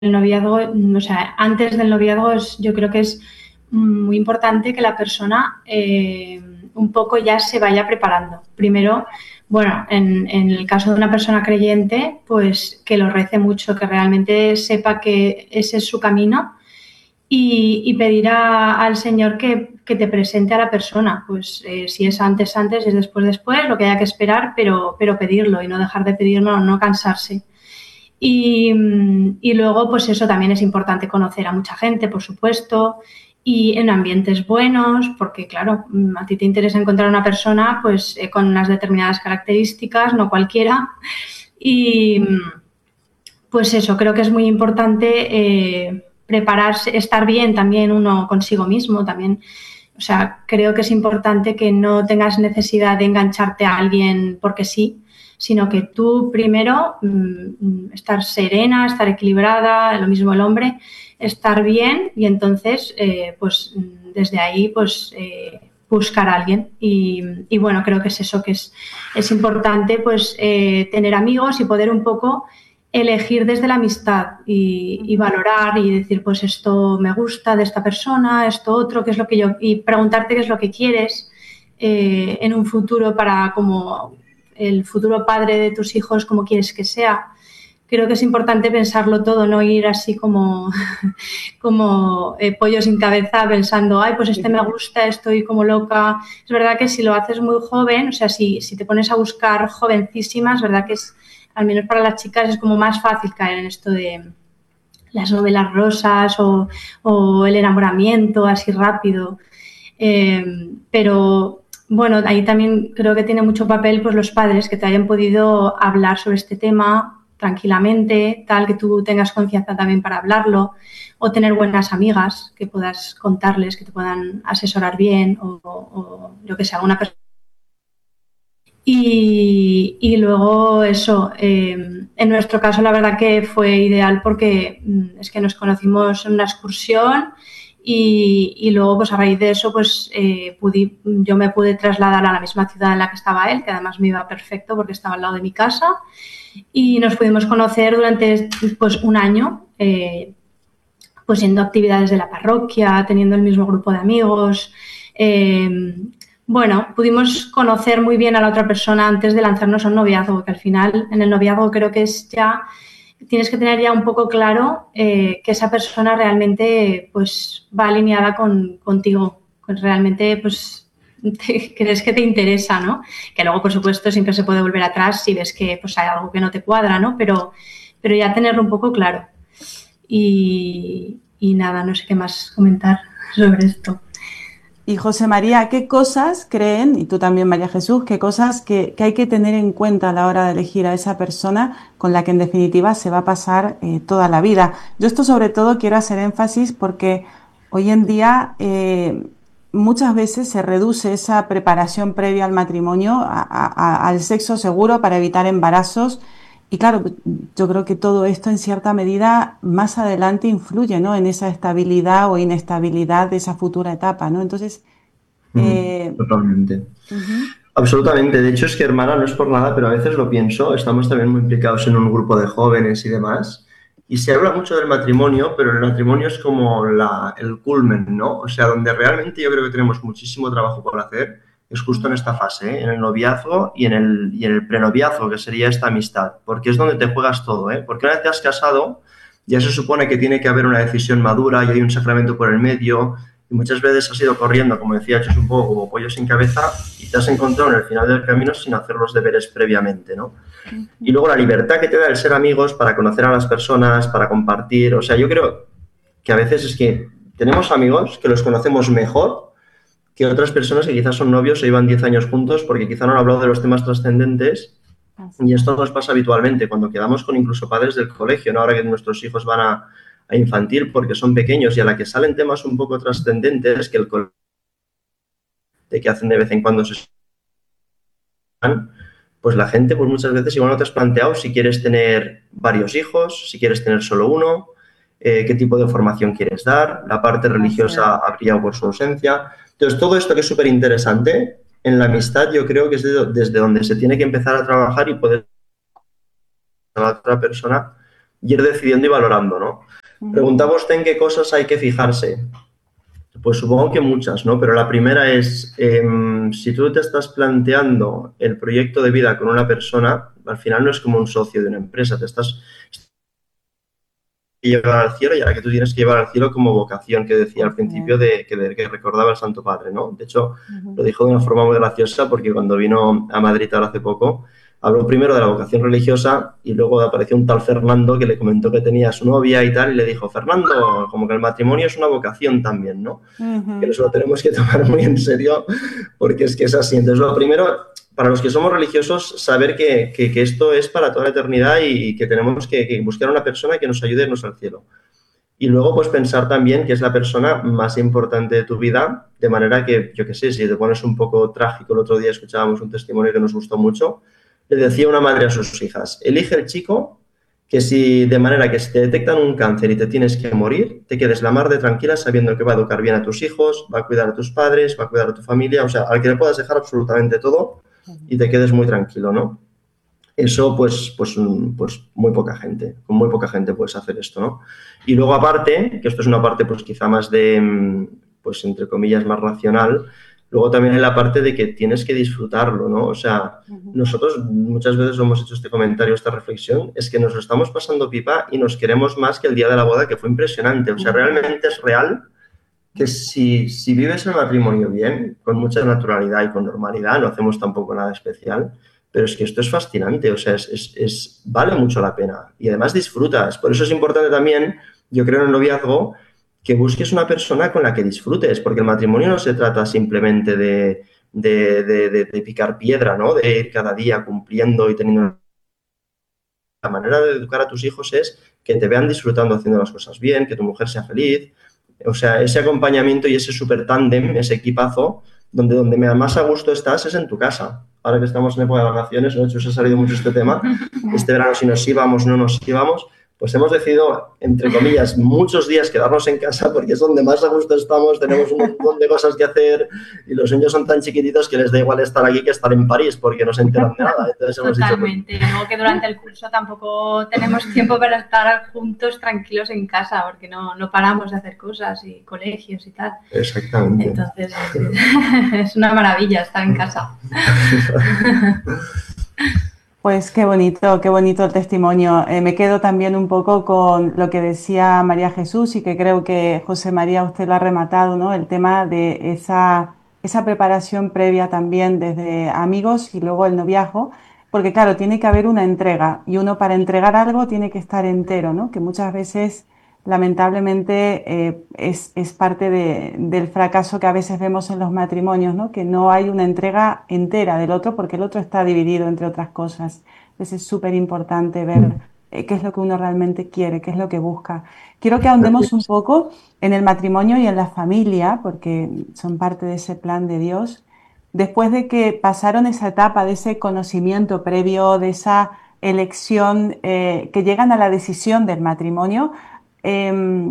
el noviazgo, o sea, antes del noviazgo yo creo que es muy importante que la persona un poco ya se vaya preparando. Primero, bueno, en el caso de una persona creyente, pues que lo rece mucho, que realmente sepa que ese es su camino y pedir al Señor que te presente a la persona. Pues si es antes, antes, si es después, después, lo que haya que esperar, pero pedirlo y no dejar de pedirlo, no cansarse. Y luego, pues eso también es importante conocer a mucha gente, por supuesto, y en ambientes buenos, porque claro, a ti te interesa encontrar una persona pues con unas determinadas características, no cualquiera. Y pues eso, creo que es muy importante prepararse, estar bien también uno consigo mismo, también. O sea, creo que es importante que no tengas necesidad de engancharte a alguien porque sí, sino que tú primero estar serena, estar equilibrada, lo mismo el hombre, estar bien y entonces, pues desde ahí, pues buscar a alguien. Y bueno, creo que es eso, que es importante, pues tener amigos y poder un poco elegir desde la amistad y valorar y decir, pues esto me gusta de esta persona, esto otro, qué es lo que yo... Y preguntarte qué es lo que quieres en un futuro para como el futuro padre de tus hijos, cómo quieres que sea. Creo que es importante pensarlo todo, no ir así como, como pollo sin cabeza pensando, ay, pues este me gusta, estoy como loca. Es verdad que si lo haces muy joven, o sea, si te pones a buscar jovencísimas, es verdad que es, al menos para las chicas, es como más fácil caer en esto de las novelas rosas o el enamoramiento así rápido. Pero bueno, ahí también creo que tiene mucho papel pues los padres que te hayan podido hablar sobre este tema tranquilamente, tal que tú tengas confianza también para hablarlo, o tener buenas amigas que puedas contarles, que te puedan asesorar bien, o yo que sé, alguna persona. Y luego eso, en nuestro caso la verdad que fue ideal porque es que nos conocimos en una excursión y luego pues a raíz de eso pues yo me pude trasladar a la misma ciudad en la que estaba él, que además me iba perfecto porque estaba al lado de mi casa y nos pudimos conocer durante pues un año, pues yendo a actividades de la parroquia, teniendo el mismo grupo de amigos. Bueno, pudimos conocer muy bien a la otra persona antes de lanzarnos a un noviazgo, que al final en el noviazgo creo que es ya, tienes que tener ya un poco claro que esa persona realmente pues va alineada contigo, pues realmente pues crees que te interesa, ¿no? Que luego, por supuesto, siempre se puede volver atrás si ves que pues hay algo que no te cuadra, ¿no? Pero ya tenerlo un poco claro. Y nada, no sé qué más comentar sobre esto. Y José María, ¿qué cosas creen, y tú también María Jesús, qué cosas que hay que tener en cuenta a la hora de elegir a esa persona con la que en definitiva se va a pasar toda la vida? Yo esto sobre todo quiero hacer énfasis porque hoy en día muchas veces se reduce esa preparación previa al matrimonio al sexo seguro para evitar embarazos. Y claro, yo creo que todo esto en cierta medida más adelante influye, ¿no? En esa estabilidad o inestabilidad de esa futura etapa, ¿no? Entonces, eh, Totalmente. ujú, Absolutamente. De hecho, es que, hermana, no es por nada, pero a veces lo pienso. Estamos también muy implicados en un grupo de jóvenes y demás. Y se habla mucho del matrimonio, pero el matrimonio es como el culmen, ¿no? O sea, donde realmente yo creo que tenemos muchísimo trabajo por hacer es justo en esta fase, ¿eh? En el noviazgo y en el prenoviazgo, que sería esta amistad. Porque es donde te juegas todo, ¿eh? Porque una vez te has casado, ya se supone que tiene que haber una decisión madura y hay un sacramento por el medio. Y muchas veces has ido corriendo, como decía Chus, un poco como pollo sin cabeza y te has encontrado en el final del camino sin hacer los deberes previamente, ¿no? Y luego la libertad que te da el ser amigos para conocer a las personas, para compartir. O sea, yo creo que a veces es que tenemos amigos que los conocemos mejor que otras personas que quizás son novios o llevan 10 años juntos porque quizá no han hablado de los temas trascendentes. Y esto nos pasa habitualmente cuando quedamos con incluso padres del colegio, ¿no? Ahora que nuestros hijos van a infantil porque son pequeños y a la que salen temas un poco trascendentes que el colegio que hacen de vez en cuando se pues la gente pues muchas veces igual no te has planteado si quieres tener varios hijos, si quieres tener solo uno, qué tipo de formación quieres dar, la parte así es. religiosa ha brillado por su ausencia. Entonces, todo esto que es súper interesante en la amistad yo creo que es desde donde se tiene que empezar a trabajar y poder a la otra persona ir decidiendo y valorando, ¿no? Preguntaba usted en qué cosas hay que fijarse. Pues supongo que muchas, ¿no? Pero la primera es, si tú te estás planteando el proyecto de vida con una persona, al final no es como un socio de una empresa, te estás llevar al cielo y ahora que tú tienes que llevar al cielo como vocación, que decía al principio que recordaba el Santo Padre, ¿no? De hecho, lo dijo de una forma muy graciosa porque cuando vino a Madrid ahora hace poco, habló primero de la vocación religiosa y luego apareció un tal Fernando que le comentó que tenía a su novia y tal y le dijo, Fernando, como que el matrimonio es una vocación también, ¿no? Que nos lo tenemos que tomar muy en serio porque es que es así. Entonces, lo primero, para los que somos religiosos, saber que esto es para toda la eternidad y que tenemos que buscar una persona que nos ayude a irnos al cielo. Y luego, pues pensar también que es la persona más importante de tu vida, de manera que, yo qué sé, si te pones un poco trágico, el otro día escuchábamos un testimonio que nos gustó mucho, le decía una madre a sus hijas, elige el chico que si de manera que si te detectan un cáncer y te tienes que morir, te quedes la mar de tranquila sabiendo que va a educar bien a tus hijos, va a cuidar a tus padres, va a cuidar a tu familia, o sea, al que le puedas dejar absolutamente todo y te quedes muy tranquilo, ¿no? Eso, pues muy poca gente, con muy poca gente puedes hacer esto, ¿no? Y luego aparte, que esto es una parte pues quizá más de, pues entre comillas, más racional, luego también hay la parte de que tienes que disfrutarlo, ¿no? O sea, nosotros muchas veces hemos hecho este comentario, esta reflexión, es que nos lo estamos pasando pipa y nos queremos más que el día de la boda, que fue impresionante. O sea, realmente es real que si vives el matrimonio bien, con mucha naturalidad y con normalidad, no hacemos tampoco nada especial, pero es que esto es fascinante, o sea, vale mucho la pena y además disfrutas. Por eso es importante también, yo creo en el noviazgo, que busques una persona con la que disfrutes, porque el matrimonio no se trata simplemente de picar piedra, ¿no? De ir cada día cumpliendo y teniendo... La manera de educar a tus hijos es que te vean disfrutando haciendo las cosas bien, que tu mujer sea feliz. O sea, ese acompañamiento y ese super tándem, ese equipazo, donde más a gusto estás es en tu casa. Ahora que estamos en época de vacaciones, de hecho se ha salido mucho este tema, este verano si nos íbamos, no nos íbamos, pues hemos decidido, entre comillas, muchos días quedarnos en casa porque es donde más a gusto estamos, tenemos un montón de cosas que hacer y los niños son tan chiquititos que les da igual estar aquí que estar en París porque no se enteran de nada. Entonces hemos Totalmente. dicho, Luego que durante el curso tampoco tenemos tiempo para estar juntos tranquilos en casa porque no paramos de hacer cosas y colegios y tal. Exactamente. Entonces es una maravilla estar en casa. Pues qué bonito el testimonio. Me quedo también un poco con lo que decía María Jesús y que creo que José María usted lo ha rematado, ¿no? El tema de esa preparación previa también desde amigos y luego el noviazgo, porque claro, tiene que haber una entrega y uno para entregar algo tiene que estar entero, ¿no? Que muchas veces lamentablemente es parte del fracaso que a veces vemos en los matrimonios, ¿no? Que no hay una entrega entera del otro porque el otro está dividido entre otras cosas. Entonces es súper importante ver qué es lo que uno realmente quiere, qué es lo que busca. Quiero que ahondemos un poco en el matrimonio y en la familia porque son parte de ese plan de Dios. Después de que pasaron esa etapa de ese conocimiento previo, de esa elección, que llegan a la decisión del matrimonio,